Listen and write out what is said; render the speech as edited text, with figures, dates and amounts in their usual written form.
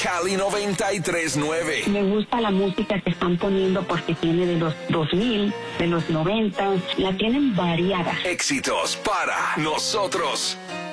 Cali 93.9. Me gusta la música que están poniendo porque tiene de los 2000, de los 90, la tienen variada. Éxitos para nosotros.